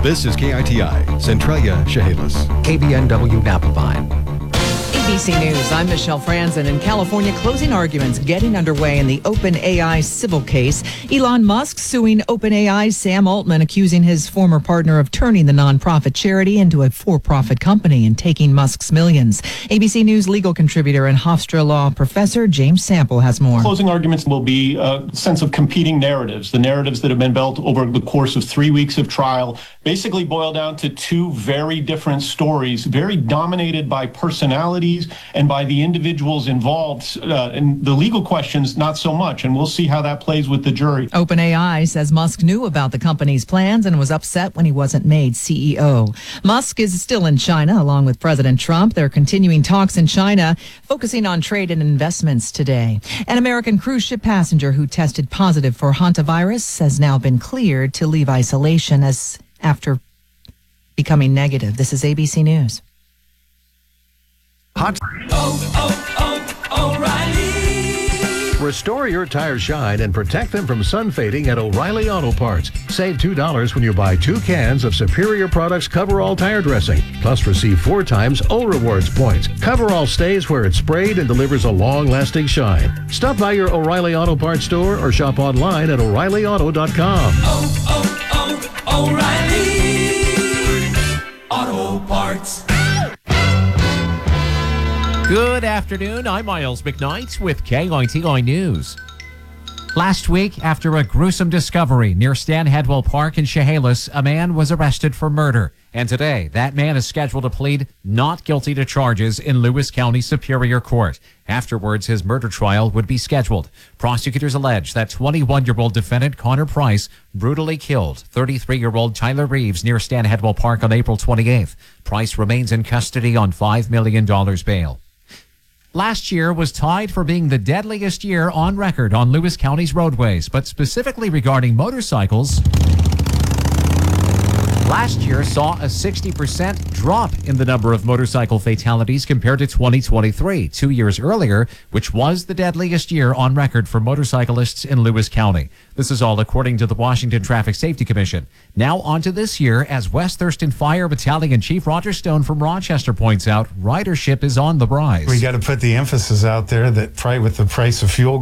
This is KITI, Centralia, Chehalis. KBNW Napavine. ABC News, I'm Michelle Franzen. In California, closing arguments getting underway in the OpenAI civil case. Elon Musk suing OpenAI's Sam Altman, accusing his former partner of turning the nonprofit charity into a for-profit company and taking Musk's millions. ABC News legal contributor and Hofstra Law professor James Sample has more. Closing arguments will be a sense of competing narratives. The narratives that have been built over the course of 3 weeks of trial basically boil down to two very different stories, very dominated by personalities and by the individuals involved. And the legal questions, not so much. And we'll see how that plays with the jury. OpenAI says Musk knew about the company's plans and was upset when he wasn't made CEO. Musk is still in China, along with President Trump. They're continuing talks in China, focusing on trade and investments today. An American cruise ship passenger who tested positive for hantavirus has now been cleared to leave isolation after becoming negative. This is ABC News. O'Reilly. Restore your tires shine and protect them from sun fading at O'Reilly Auto Parts. Save $2 when you buy 2 cans of Superior Products Coverall tire dressing. Plus receive 4 times O Rewards points. Coverall stays where it's sprayed and delivers a long-lasting shine. Stop by your O'Reilly Auto Parts store or shop online at O'ReillyAuto.com. O'Reilly Auto Parts. Good afternoon. I'm Miles McKnight with KITI News. Last week, after a gruesome discovery near Stan Hedwell Park in Chehalis, a man was arrested for murder. And today, that man is scheduled to plead not guilty to charges in Lewis County Superior Court. Afterwards, his murder trial would be scheduled. Prosecutors allege that 21-year-old defendant Connor Price brutally killed 33-year-old Tyler Reeves near Stan Hedwell Park on April 28th. Price remains in custody on $5 million bail. Last year was tied for being the deadliest year on record on Lewis County's roadways, but specifically regarding motorcycles, last year saw a 60% drop in the number of motorcycle fatalities compared to 2023, 2 years earlier, which was the deadliest year on record for motorcyclists in Lewis County. This is all according to the Washington Traffic Safety Commission. Now on to this year, as West Thurston Fire Battalion Chief Roger Stone from Rochester points out, ridership is on the rise. We got to put the emphasis out there that with the price of fuel